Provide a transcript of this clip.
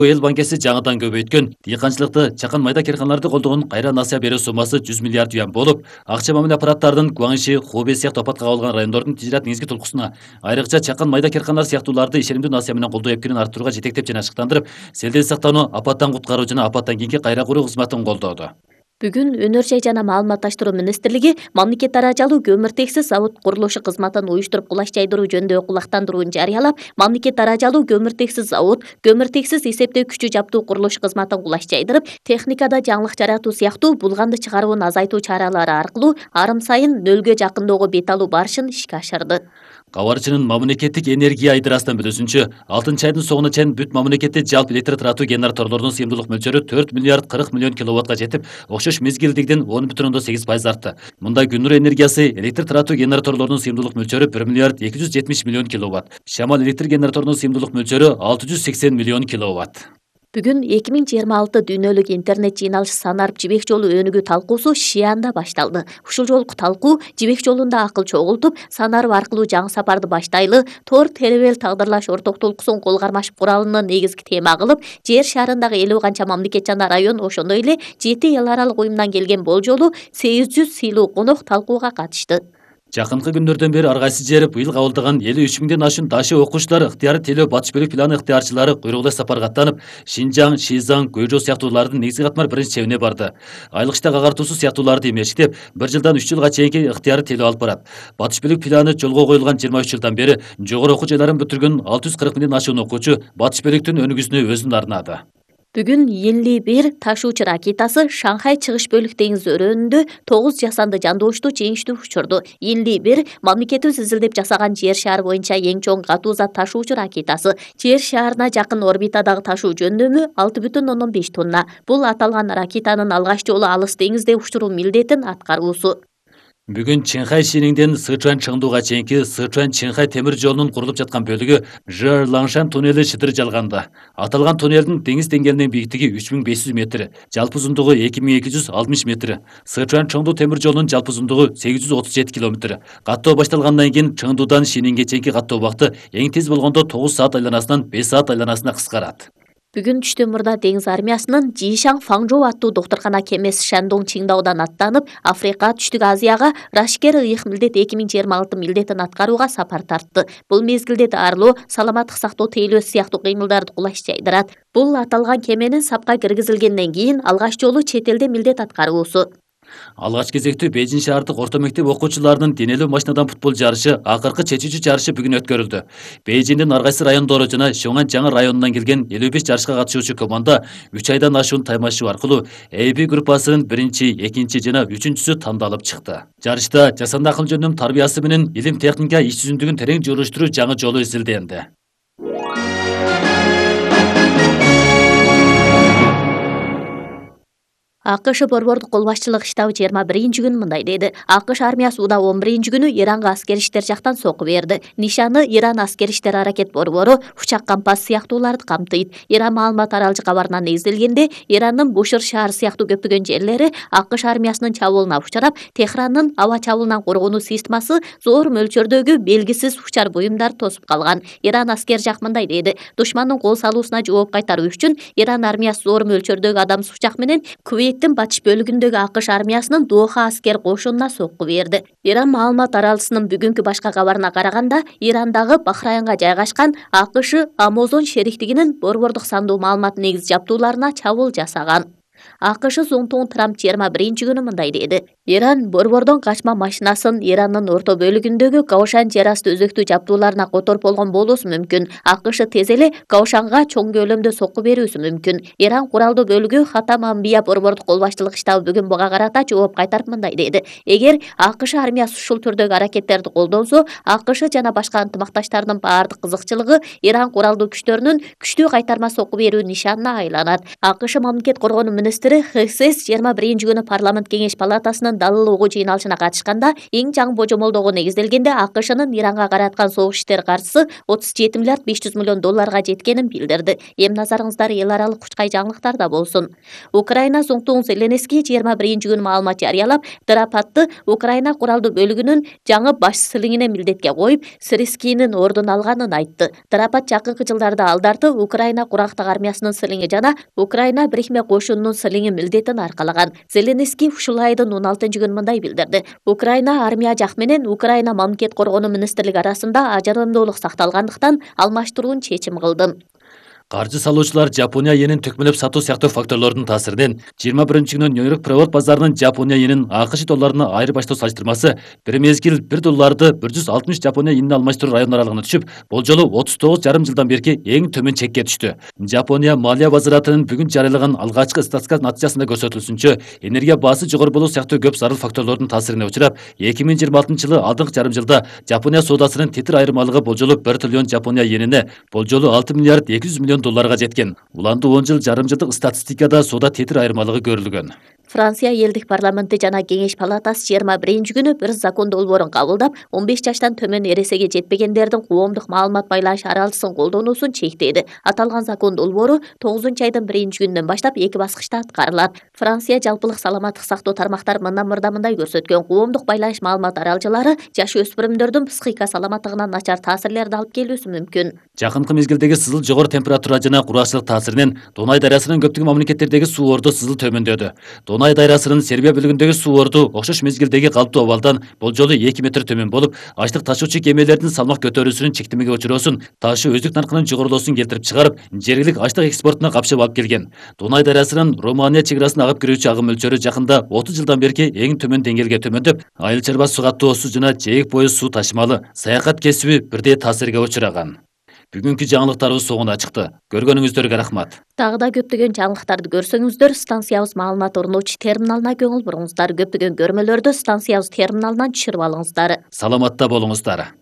Эл банкасы жаңыдан көбөйткөн дыйканчылыкты чакан майда керканаларды колдогон кайра насыя берүү суммасы 100 миллиард юан болуп, акча мамиле аппараттарынын Гуанши, Хубей сыяктуу апатка кабылган райондордун тижират негизги толкусуна, айрыкча чакан майда керканалар сыяктууларды ишенимдүү насыя менен колдоо эпкирин арттырууга жетектеп жана ашыктандырып, селден сактануу, апаттан куткаруу жана апаттан кийинки кайра куруу кызматын колдоду. Бүгүн Өнөр жай жана маалыматташтыруу министрлиги мамлекет даражалуу көмүртексиз завод курулушу кызматын уюштуруп кулаш жайдыруу жөнүндө кулактандырууну жарыялап, мамлекет даражалуу көмүртексиз завод, көмүртексиз эсептөө күчү жаптуу курулуш кызматын кулаш жайдырып, техникада жаңылык жаратуу сыяктуу булганды чыгарууну азайтуу чаралары аркылуу арым сайын нөлгө жакындоого бет алуу барышын ишке ашырды. Кабарчынын мамлекеттик энергия айдырасынан билүүсүнчө, 6 айдын соңуна чейин бүт мамлекетте жалпы электр таратуу генераторлордун сыйымдуулук мөлчөрү 4 миллиард 40 миллион киловаттка жетип, окшош мезгилдигиден 10,8% артты. Мында күн нуру энергиясы электр таратуу генераторлордун сыйымдуулук мөлчөрү 1 миллиард 270 миллион киловатт. Шамал электр генераторунун сыйымдуулук мөлчөрү 680 миллион киловатт. Бүгүн 2026 дүйнөлүк интернет жыйналыш санарып жибек жолу өнүгүү талкуусу Шианда башталды. Ушул жолку талкуу жибек жолунда акыл чогултуп, санарып аркылуу жаңы сапарды баштайлы, Тор Теребел тагдырлаш орток толкуусун кол кармаш куралыны негизги тема кылып, жер шарындагы 50 канча мамлекет жана район, ошондой эле 7 эл аралык уюмдан келген болжолу 800 сыйлуу конок талкууга катышты. Жакынкы күндөрдөн бери ар кайсы жер быйыл кабылдаган 53 миңден ашуун дашы окуучулар ыктыяры телөө батыш бөлүк планы ыктыярчылары куйругда сапарга аттанып, Шинжаң, Шизаң, Гөйжо сыяктуулардын негизги катмар биринчи чебине барды. Айлык иштек агартуусу сыяктууларды эмештеп, 1 жылдан 3 жылга чейинки ыктыяры телөө алып барат. Батыш бөлүк планы жолго коюлган 23 жылдан бери жогору окуу жайларын бүтүргөн 640 миңден ашуун окуучу батыш бөлүктүн өнүгүүсүнө өзүн арнады. Бүгүн Йенли-1 ташуучу ракетасы Шанхай чыгыш бөлүк деңиз өрөөнүндө 9 жасанды жандоошту жеңиштүү учурду. Йенли-1 мамлекетибиз изилдеп жасаган жер шаары боюнча эң чоң катуу зат ташуучу ракетасы. Жер шаарына жакын орбитадагы ташуу жөндөмү 6,5 тонна. Бул аталган ракетанын алгач жолу алыс деңизде учуруу милдетин аткаруусу. Бүгүн Чинхай Шиниңден Сычуань Чыңдууга чейинки Сычуань Чинхай темир жолунун курулуп жаткан бөлүгү Жер Лаңшан туннели шыдыр жалганды. Аталган туннелдин деңиз деңгээлинин бийиктиги 3500 метр, жалпы узундугу 2260 метр. Сычуань Чыңдуу темир жолунун жалпы узундугу 837 километр. Каттоо башталгандан кийин Чыңдуудан Шиниңге чейинки каттоо убакыты эң тез болгондо 9 саат айланасынан 5 саат айланасына кыскарат. Бүгүн түштөн мурда деңиз армиясынын Жишаң Фаңжоу аттуу доктуркана кемеси Шандong Чиңдаудан аттанып, Африка, Түштүк Азияга Рашкер ыйык милдет 2026 милдетин аткарууга сапар тартты. Бул мезгилде дарылоо, саламаттык сактоо тейлөөсү сыяктуу кыймылдарды кулаш жайдырат. Бул аталган кеменин сапка киргизилгенден кийин алгач жолу чет элде милдет аткаруусу. Алгач кезектүү Бейжин шаардык орто мектеп окуучуларынын денелүү машинадан футбол жарышы акыркы чечүүчү жарышы бүгүн өткөрүлдү. Бейжиндин ар кайсы райондору жана Шоңан жаңы районунан келген 55 жарышка катышуучу команда 3 айдан ашуун таймашуу аркылуу AB группасынын 1-чи, 2-чи жана 3-чүсү тандалып чыкты. Жарышта жасанды акыл жөнүнүн тарбиясы менен илим техника иш жүзүндүгүн терең жолуштуруу жаңы жолу изилденди. АКШ борбордук кол башчылык штабы 21-күнү мындай деди. АКШ армиясы уда 11-күнү Иранга аскер иштер жактан сокку берди. Нишаны Иран аскер иштер аракет борбору учак кампас сыяктууларды камтыйт. Иран маалымат аралчы кабарына негизделгенде, Ирандын Бушыр шаары сыяктуу көптөгөн жерлери АКШ армиясынын чабуулуна учурап, Техрандын аба чабуулунан коргонуу системасы зор мөлчөрдөгү белгисиз учар буюмдар тосуп калган. Иран аскер жак мындай деди. Душмандын кол салуусуна жооп кайтаруу үчүн Иран армиясы зор мөлчөрдөгү адам сучак менен Кувейттин батыш бөлүгүндөгү АКШ армиясынын Доха аскер кошунуна сокку берди. Иран маалымат аралчысынын бүгүнкү башка кабарына караганда, Ирандагы Бахрайнга жайгашкан АКШ Амазон шериктигинин борбордук сандуу маалымат негиз жаптууларына чабуул жасаган. АКШ Зонтун Трамп 21-күнү мындай деди. Иран борбордон качма машинасын Ирандын орто бөлүгүндөгү Каошан жер асты өзөктүү жаптууларына которуп болгон болуусу мүмкүн. АКШ тез эле Каошанга чоң көлөмдө сокку берүүсү мүмкүн. Иран куралдуу бөлүгү Хатам Амбия борбордук кол башчылык штабы бүгүн буга карата жооп кайтарып мындай деди. Эгер АКШ армиясы ушул түрдөгү аракеттерди колдонсо, АКШ жана башка ынтымакташтардын баардык кызыкчылыгы Иран куралдуу күчтөрүнүн күчтүү кайтарма сокку берүү нишанына айланат. АКШ мамлекет коргонуу министри Хесес 21-күнү парламент кеңеш палатасынын далыл угуу жыйналышына катышканда эң жаңы божомолдоого негизделгенде АКШнын Иранга караткан согуш иштери каржысы 37 миллиард 500 миллион долларга жеткенин билдирди. Эми назарыңыздар эл аралык кучкай жаңылыктарда болсун. Украина соңтуң Зеленский 21-күнү маалымат жарыялап, Драпатты Украина куралдуу бөлүгүнүн жаңы баш силиңине милдетке коюп, Сирскийнин ордун алганын айтты. Драпат жакынкы жылдарда алдарты Украина курактык армиясынын силиңи жана Украина бирикме кошунунун силиңи милдетин аркалаган. Зеленский ушул айдын 16-күнү мындай билдирди. Украина армия жак менен Украина мамлекет коргонуу министрлиги арасында ажырамдуулук сакталгандыктан алмаштыруун чечим кылдым. Каржы салуучулар Жапония йенин төкмөлөп сатуу сыяктуу факторлордун таасиринен 21-күнү Нью-Йорк приват базарынын Жапония йенин АКШ долларына айырбаштоо салыштырмасы бир мезгил 1 долларды 160 Жапония йенine алмаштыруу район аралыгына түшүп, бул жолу 39,5 жылдан берки эң төмөн чекке түштү. Жапония малия базаратынын бүгүн жарыялаган алгачкы статистика натыйжасында көрсөтүлсүнчө, энергия баасы жогору болуу сыяктуу көп зарыл факторлордун таасирине учурап, 2026-жылы алдыңкы жарым жылда Жапония соодасынын тетир айырмалыгы бул жолу 1 триллион Жапония йенине, бул жолу 6 миллиард 200 миллион долларга жеткен. Уланды 10 жыл жарым жылдык статистикада соода тетир айырмалыгы көрүлгөн. Франция элдик парламенти жана кеңеш палатасы 21-күнү бир закон долбоорун кабылдап, 15 жаштан төмөн эресеге жетпегендердин коомдук маалымат байланыш аралышсын колдонуусун чектейди. Аталган закон долбоору 9-айдын 1-күнүнөн баштап 2 баскычта аткарылат. Франция жалпылык саламаттык сактоо тармактары мындай көрсөткөн. Коомдук байланыш маалымат аралжылары жаш өспүрүмдөрдүн психика саламаттыгына начар таасирлерди алып келүүсү мүмкүн. Жакынкы мезгилдеги сызыл жогору температура жана кургакчылык таасиринен Дунай дарыясынын көптөгөн мамлекеттердеги суу орду сызыл төмөндөдү. Дунай дарыясынын Сербия бөлүгүндөгү суу орду окшош мезгилдеги калыптуу абалдан бул жолу 2 метр төмөн болуп, ачлык ташуучу кемелердин салмак көтөрүүсүнүн чектемеге учуроосун, ташы өздүк наркынын жогорулоосун келтирип чыгарып, жергилик ачлык экспортуна капшып алып келген. Дунай дарыясынын Румыния чек агып кирүүчү агым мөлчөрү жакында 30 жылдан берки эң төмөн деңгээлге төмөндөп, айыл чарба суу каттоосу жана жээк бою суу ташымалы, саякат кесиби бирдей таасирге учураган. Бүгүнкү жаңылыктарыбыз соңуна чыкты. Көргөнүңүздөргө рахмат. Дагы да көптөгөн жаңылыктарды көрсөңүздөр, станциябыз маалымат орнотуучу терминалына көңүл буруңуздар. Көптөгөн көрмөлөрдү станциябыз терминалынан түшүрүп алыңыздар. Саламатта болуңуздар.